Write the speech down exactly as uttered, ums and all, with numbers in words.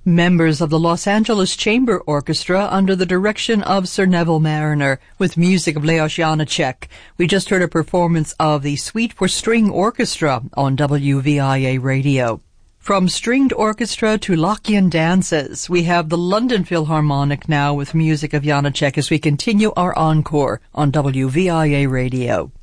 Members of the Los Angeles Chamber Orchestra under the direction of Sir Neville Marriner with music of Leos Janáček. We just heard a performance of the Suite for String Orchestra on W V I A Radio. From stringed orchestra to Lockean dances, we have the London Philharmonic now with music of Janáček as we continue our encore on W V I A Radio.